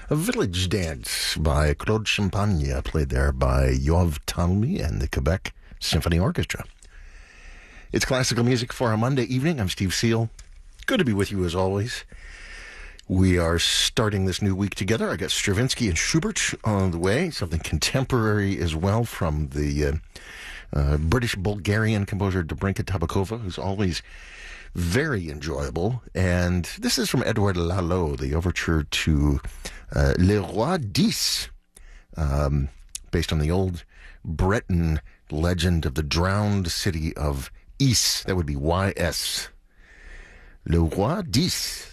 A Village Dance by Claude Champagne, played there by Yoav Talmy and the Quebec Symphony Orchestra. It's classical music for a Monday evening. I'm Steve Seal. Good to be with you as always. We are starting this new week together. I got Stravinsky and Schubert on the way, something contemporary as well from the British-Bulgarian composer Dobrinka Tabakova, who's always very enjoyable. And this is from Edouard Lalo, the overture to Le Roi d'Is, based on the old Breton legend of the drowned city of Is. That would be Y-S. Le Roi d'Is.